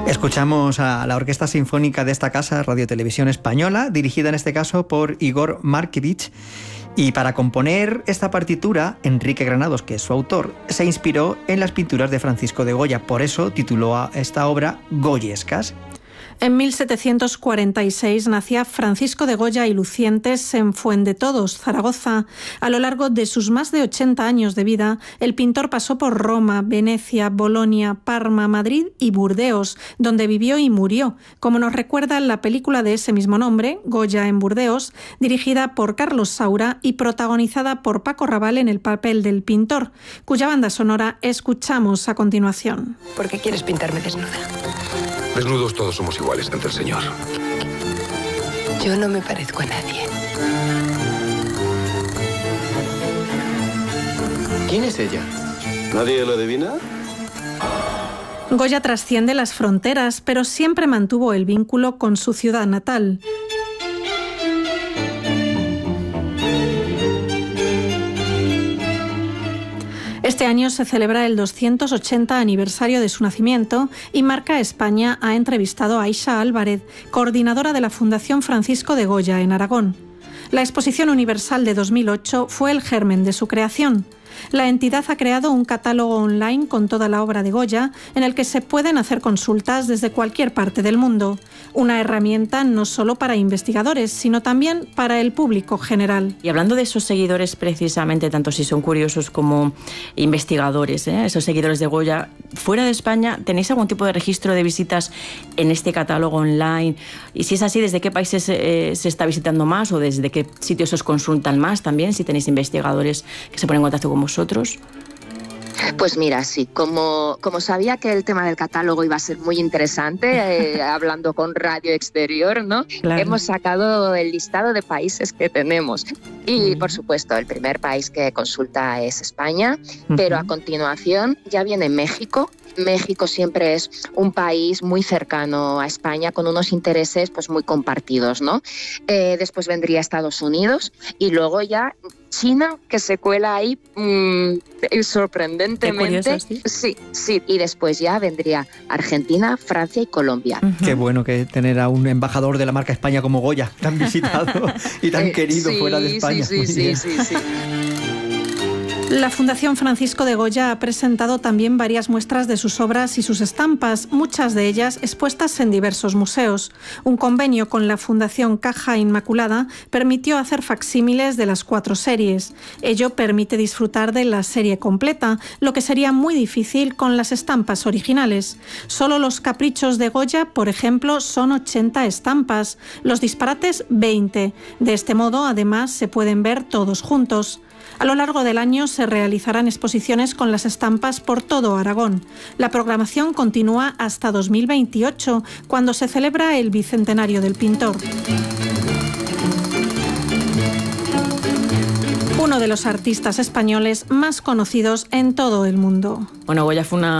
Escuchamos a la Orquesta Sinfónica de esta casa, Radio Televisión Española, dirigida en este caso por Igor Markevich. Y para componer esta partitura, Enrique Granados, que es su autor, se inspiró en las pinturas de Francisco de Goya. Por eso tituló a esta obra Goyescas. En 1746 nacía Francisco de Goya y Lucientes en Fuendetodos, Zaragoza. A lo largo de sus más de 80 años de vida, el pintor pasó por Roma, Venecia, Bolonia, Parma, Madrid y Burdeos, donde vivió y murió, como nos recuerda la película de ese mismo nombre, Goya en Burdeos, dirigida por Carlos Saura y protagonizada por Paco Rabanne en el papel del pintor, cuya banda sonora escuchamos a continuación. ¿Por qué quieres pintarme desnuda? Desnudos todos somos iguales ante el Señor. Yo no me parezco a nadie. ¿Quién es ella? ¿Nadie lo adivina? Goya trasciende las fronteras, pero siempre mantuvo el vínculo con su ciudad natal. Este año se celebra el 280 aniversario de su nacimiento y Marca España ha entrevistado a Aisha Álvarez, coordinadora de la Fundación Francisco de Goya en Aragón. La Exposición Universal de 2008 fue el germen de su creación. La entidad ha creado un catálogo online con toda la obra de Goya en el que se pueden hacer consultas desde cualquier parte del mundo. Una herramienta no solo para investigadores, sino también para el público general. Y hablando de esos seguidores precisamente, tanto si son curiosos como investigadores, esos seguidores de Goya, fuera de España, ¿tenéis algún tipo de registro de visitas en este catálogo online? Y si es así, ¿desde qué países se está visitando más o desde qué sitios os consultan más también? Si tenéis investigadores que se ponen en contacto con vosotros. Pues mira, sí, como sabía que el tema del catálogo iba a ser muy interesante, hablando con Radio Exterior, ¿no? Claro. Hemos sacado el listado de países que tenemos. Y, por supuesto, el primer país que consulta es España, pero a continuación ya viene México. México siempre es un país muy cercano a España, con unos intereses pues muy compartidos, ¿no? Después vendría Estados Unidos y luego ya China, que se cuela ahí sorprendentemente. Qué curioso, sí. Y después ya vendría Argentina, Francia y Colombia. Qué bueno que tener a un embajador de la marca España como Goya, tan visitado y tan querido fuera de España. Sí. La Fundación Francisco de Goya ha presentado también varias muestras de sus obras y sus estampas, muchas de ellas expuestas en diversos museos. Un convenio con la Fundación Caja Inmaculada permitió hacer facsímiles de las 4 series. Ello permite disfrutar de la serie completa, lo que sería muy difícil con las estampas originales. Solo los caprichos de Goya, por ejemplo, son 80 estampas, los disparates 20. De este modo, además, se pueden ver todos juntos. A lo largo del año se realizarán exposiciones con las estampas por todo Aragón. La programación continúa hasta 2028, cuando se celebra el bicentenario del pintor. Uno de los artistas españoles más conocidos en todo el mundo. Bueno, Goya fue una